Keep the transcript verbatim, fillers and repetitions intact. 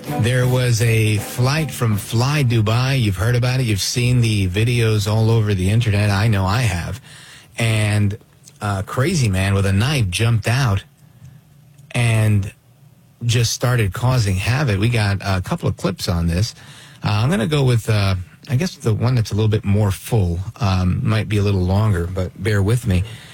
There was a flight from Fly Dubai. You've heard about it. You've seen the videos all over the internet. I know I have. And a crazy man with a knife jumped out and just started causing havoc. We got a couple of clips on this. Uh, I'm going to go with, uh, I guess, the one that's a little bit more full. Um, might be a little longer, but bear with me.